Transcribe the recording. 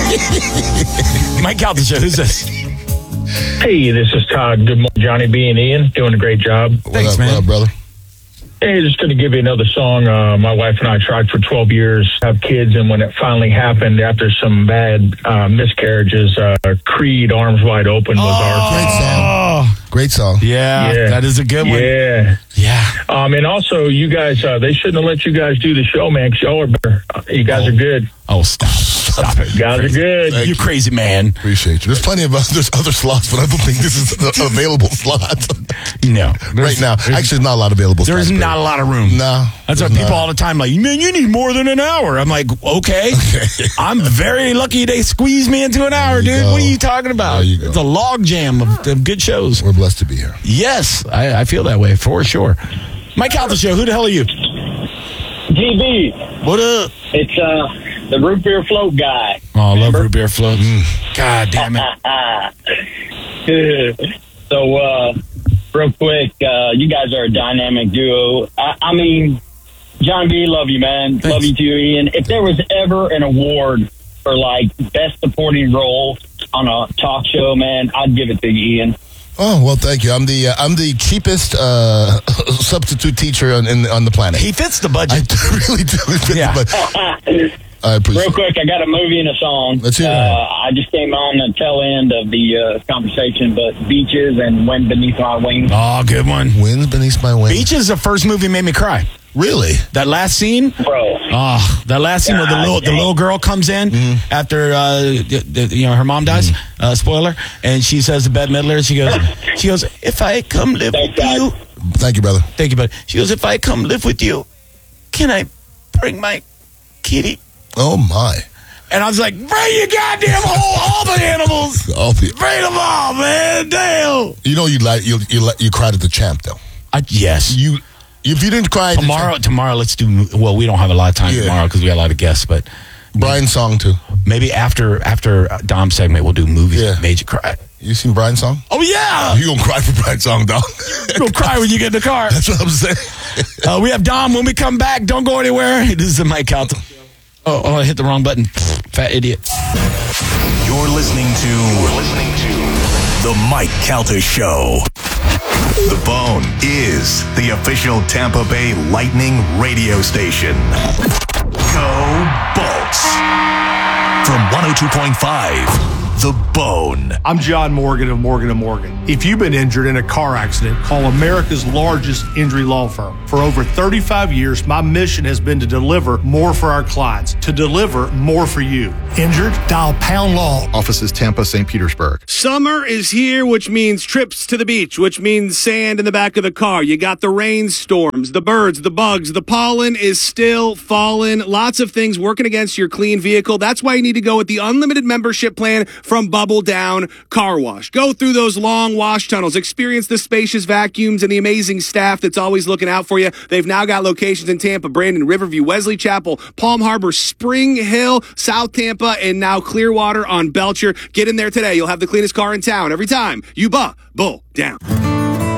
Mike Calta Show. Who's this? Hey, this is Todd. Good morning, Johnny B and Ian. Doing a great job. Thanks, man. What up, brother? Hey, just going to give you another song. My wife and I tried for 12 years to have kids, and when it finally happened after some bad miscarriages, Creed, Arms Wide Open was our Great song. Great song. Yeah, that is a good one. Yeah. Yeah. And also, you guys, they shouldn't have let you guys do the show, man, because y'all are better. You guys are good. Oh, stop it. You guys are good. You crazy man. Appreciate you. There's plenty of there's other slots, but I don't think this is the available slot. No. Right now. Actually, there's not a lot available slots. There's not a lot of room. No. That's what people all the time like, man, you need more than an hour. I'm like, okay. I'm very lucky they squeezed me into an hour, dude. go. What are you talking about? There you go. It's a log jam of good shows. We're blessed to be here. Yes, I feel that way for sure. Mike Calta Show, who the hell are you? GB, What up? it's the root beer float guy. Oh, I love root beer floats. God damn it. So, real quick, you guys are a dynamic duo. I mean, John B, love you, man. Thanks. Love you too, Ian. If there was ever an award for, like, best supporting role on a talk show, man, I'd give it to you, Ian. Oh, well, thank you. I'm the cheapest substitute teacher on the planet. He fits the I budget. really do. Yeah. I appreciate Real quick, I got a movie and a song. Let's hear it. I just came on the tail end of the conversation, but Beaches and Wind Beneath My Wings. Oh, good one. Winds beneath my wings. Beach is the first movie made me cry. Really? That last scene, Bro. that last scene where the little girl comes in after her mom dies. Spoiler, and she says to Bette Midler, she goes, if I come live Thanks, with you, Thank you, brother. thank you, buddy. She goes, if I come live with you, can I bring my kitty? Oh, my. And I was like, bring your goddamn all the animals, bring them all, man, damn. You know you cried at the champ, though. Yes. If you didn't cry at the champ, Tomorrow, let's do. Well, we don't have a lot of time tomorrow because we got a lot of guests, but Brian's song, too. maybe after Dom's segment, we'll do movies that made you cry. You seen Brian's song? Oh yeah, You gonna cry for Brian's song, dog? you'll cry when you get in the car. That's what I'm saying. We have Dom when we come back. Don't go anywhere. This is the Mike Calta. Oh, I hit the wrong button. Fat idiot. You're listening to The Mike Calta Show. The Bone is the official Tampa Bay Lightning radio station. Go Bolts. From 102.5, The Bone. I'm John Morgan of Morgan & Morgan. If you've been injured in a car accident, call America's largest injury law firm. For over 35 years, my mission has been to deliver more for our clients, to deliver more for you. Injured? Dial Pound Law. Offices Tampa, St. Petersburg. Summer is here, which means trips to the beach, which means sand in the back of the car. You got the rainstorms, the birds, the bugs, the pollen is still falling. Lots of things working against your clean vehicle. That's why you need to go with the unlimited membership plan from Bubble Down Car Wash. Go through those long wash tunnels, experience the spacious vacuums and the amazing staff that's always looking out for you. They've now got locations in Tampa, Brandon, Riverview, Wesley Chapel, Palm Harbor, Spring Hill, South Tampa, and now Clearwater on Belcher. Get in there today. You'll have the cleanest car in town every time you Bubble Down.